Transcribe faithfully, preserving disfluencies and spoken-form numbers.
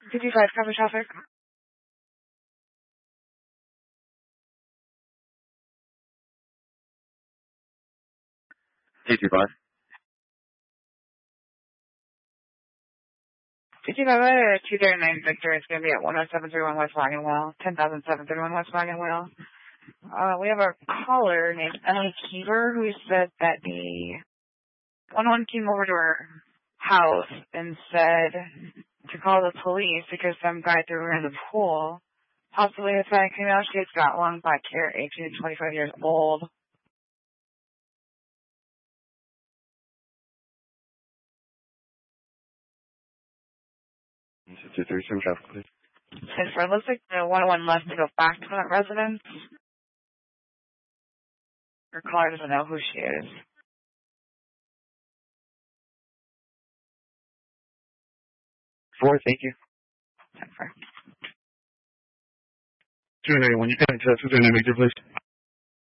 fifty-five, cover traffic. fifty-five. fifty-five, two thirty-nine Victor is going to be at one oh seven thirty-one West Wagon Wheel, ten thousand seven hundred thirty-one West Wagon Wheel. Uh, we have a caller named Emily Keever who said that the one one came over to her house and said to call the police because some guy threw her in the pool. Possibly a Hispanic female. She's got long black hair, eighteen to twenty-five years old. two three seven traffic, please. And for it looks like the one oh one left to go back to that residence. Her caller doesn't know who she is. Four, thank you. Jennifer. two ninety-one, you can to two thirty-nine Victor, please.